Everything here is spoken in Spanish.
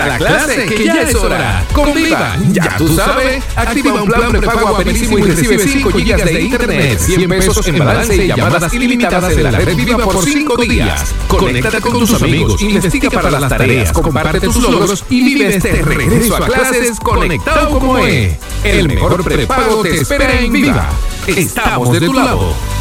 a la clase que ya es hora. Con Viva, ya tú sabes, activa un plan prepago aperísimo y recibe 5 GB de internet, 100 pesos en balance y llamadas ilimitadas en la red Viva por 5 días. Conéctate con tus amigos, investiga para las tareas, comparte tus logros y vive este regreso a clases conectado como es. El mejor prepago te espera en Viva. Estamos de tu lado.